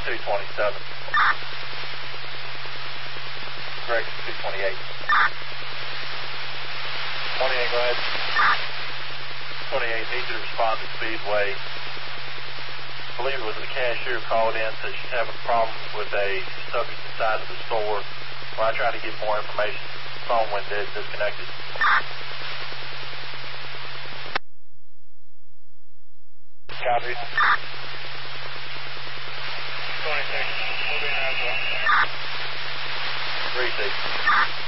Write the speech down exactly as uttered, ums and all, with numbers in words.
two twenty-seven. Correct, two twenty-eight. twenty-eight, go ahead. twenty-eight, needs to respond to Speedway. I believe it was the cashier called in, said she's having problems with a subject inside of the store. Well, I tried to get more information. The phone went dead, disconnected. Copy. twenty-six, moving as well. three six.